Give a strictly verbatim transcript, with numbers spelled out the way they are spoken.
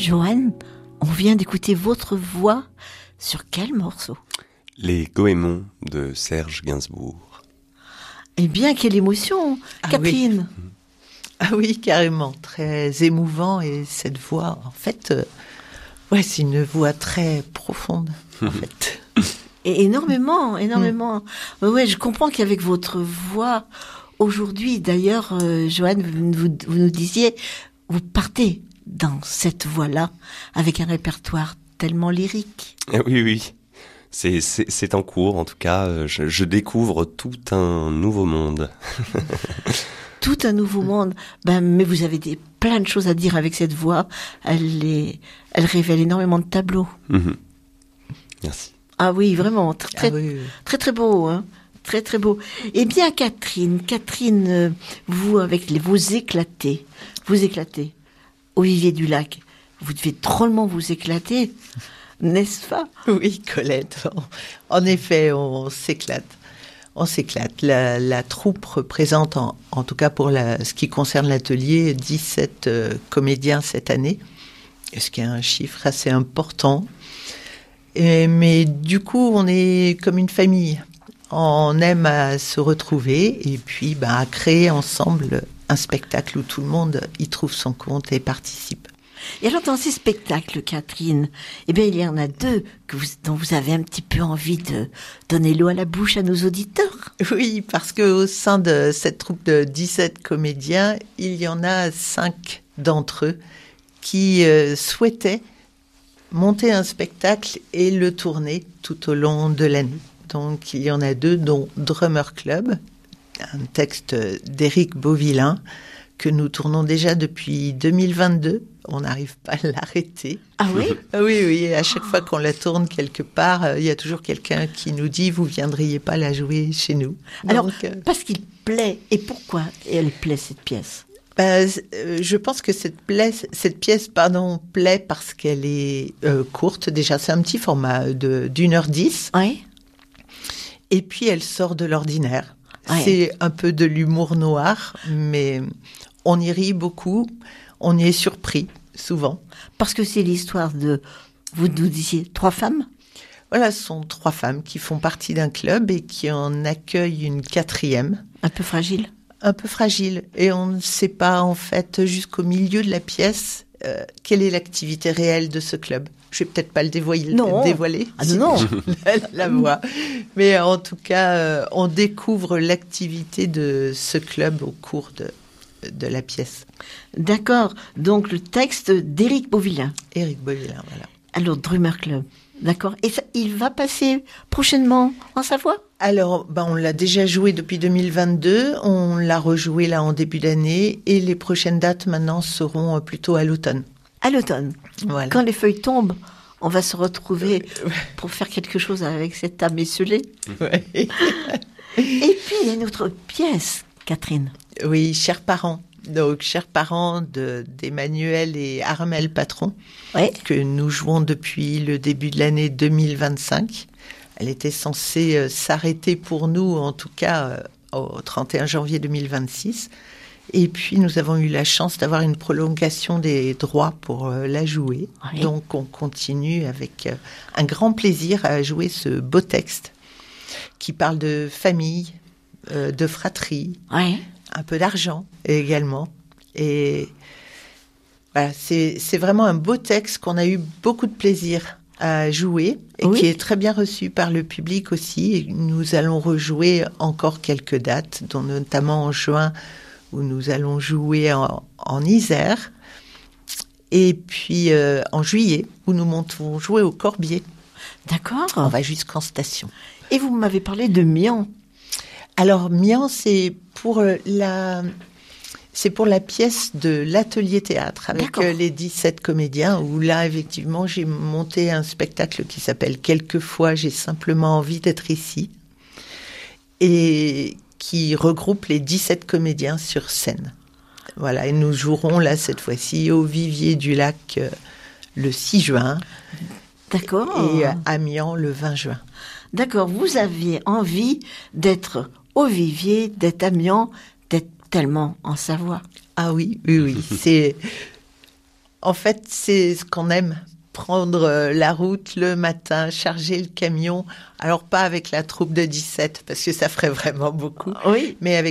Johan, on vient d'écouter votre voix sur quel morceau ? Les Goémons de Serge Gainsbourg. Eh bien, quelle émotion, ah Catherine. Oui. Ah oui, carrément, très émouvant. Et cette voix, en fait, euh, ouais, c'est une voix très profonde, en fait. Et énormément, énormément. Mm. Ouais, je comprends qu'avec votre voix, aujourd'hui, d'ailleurs, euh, Johan, vous, vous, vous nous disiez, vous partez dans cette voie-là, avec un répertoire tellement lyrique. Oui, oui. C'est, c'est, c'est en cours, en tout cas. Je, je découvre tout un nouveau monde. Tout un nouveau monde. Ben, mais vous avez des, plein de choses à dire avec cette voix. Elle est, elle révèle énormément de tableaux. Mmh. Merci. Ah oui, vraiment, très, très, ah oui, oui. très, très beau, hein. Très, très beau. Eh bien, Catherine, Catherine, euh, vous, avec les, vous éclatez, vous éclatez. Olivier du Lac, vous devez drôlement vous éclater, n'est-ce pas ? Oui, Colette. En effet, on s'éclate. On s'éclate. La, la troupe représente, en, en tout cas pour la, ce qui concerne l'atelier, dix-sept euh, comédiens cette année, ce qui est un chiffre assez important. Et, mais du coup, on est comme une famille. On aime à se retrouver et puis bah, à créer ensemble un spectacle où tout le monde y trouve son compte et participe. Et alors dans ces spectacles, Catherine, eh bien il y en a deux que vous, dont vous avez un petit peu envie de donner l'eau à la bouche à nos auditeurs. Oui, parce qu'au sein de cette troupe de dix-sept comédiens, il y en a cinq d'entre eux qui euh, souhaitaient monter un spectacle et le tourner tout au long de l'année. Donc il y en a deux, dont Drummer Club, un texte d'Éric Beauvillain que nous tournons déjà depuis deux mille vingt-deux. On n'arrive pas à l'arrêter. Ah oui ? Oui, oui. À chaque fois qu'on la tourne quelque part, il y a toujours quelqu'un qui nous dit « Vous viendriez pas la jouer chez nous ?» Alors, Donc, euh... parce qu'il plaît. Et pourquoi elle plaît, cette pièce ? Bah, je pense que cette, pièce, cette pièce pardon, plaît parce qu'elle est euh, courte. Déjà, c'est un petit format de, d'une heure dix. Oui. Et puis, elle sort de l'ordinaire. Ouais. C'est un peu de l'humour noir, mais on y rit beaucoup. On y est surpris, souvent. Parce que c'est l'histoire de, vous nous disiez, trois femmes ? Voilà, ce sont trois femmes qui font partie d'un club et qui en accueillent une quatrième. Un peu fragile ? Un peu fragile. Et on ne sait pas, en fait, jusqu'au milieu de la pièce, euh, quelle est l'activité réelle de ce club. Je vais peut-être pas le dévoiler. Non. dévoiler ah non, non. la, la voix. Mais en tout cas, euh, on découvre l'activité de ce club au cours de, de la pièce. D'accord. Donc, le texte d'Éric Beauvillain. Éric Beauvillain, voilà. Alors, Drummer Club. D'accord. Et ça, il va passer prochainement en Savoie ? Alors, ben, on l'a déjà joué depuis deux mille vingt-deux. On l'a rejoué là en début d'année. Et les prochaines dates maintenant seront plutôt à l'automne. À l'automne. Voilà. Quand les feuilles tombent, on va se retrouver pour faire quelque chose avec cette âme esselée. Ouais. Et puis, il y a une autre pièce, Catherine. Oui, Chers parents. Donc, Chers parents de, d'Emmanuel et Armel Patron, ouais. que nous jouons depuis le début de l'année deux mille vingt-cinq. Elle était censée euh, s'arrêter pour nous, en tout cas, euh, au trente et un janvier deux mille vingt-six. Et puis, nous avons eu la chance d'avoir une prolongation des droits pour euh, la jouer. Oui. Donc, on continue avec euh, un grand plaisir à jouer ce beau texte qui parle de famille, euh, de fratrie, ouais. un peu d'argent également. Et voilà, c'est, c'est vraiment un beau texte qu'on a eu beaucoup de plaisir à jouer et oui. qui est très bien reçu par le public aussi. Et nous allons rejouer encore quelques dates, dont notamment en juin, où nous allons jouer en, en Isère, et puis euh, en juillet, où nous montons jouer au Corbier. D'accord. On va jusqu'en station. Et vous m'avez parlé de Mian. Alors, Mian, c'est pour la... C'est pour la pièce de l'atelier théâtre avec D'accord. les dix-sept comédiens où là, effectivement, j'ai monté un spectacle qui s'appelle « Quelquefois, j'ai simplement envie d'être ici » et qui regroupe les dix-sept comédiens sur scène. Voilà, et nous jouerons là, cette fois-ci, au Vivier du Lac euh, le six juin. D'accord. Et à Amiens le vingt juin. D'accord, vous aviez envie d'être au Vivier, d'être à Amiens, d'être tellement en Savoie. Ah oui, oui, oui. C'est... En fait, c'est ce qu'on aime. Prendre la route le matin, charger le camion. Alors, pas avec la troupe de dix-sept, parce que ça ferait vraiment beaucoup. Oui. Mais avec